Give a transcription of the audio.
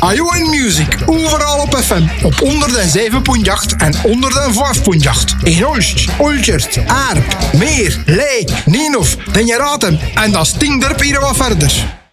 Ajo in Music, overal op FM. Op 107.8 en 105.8. In Olst, Oltjert, Aarp, Meer, Leek, Nienhof, Den je raadt hem. En dat stinkt er hier wat verder.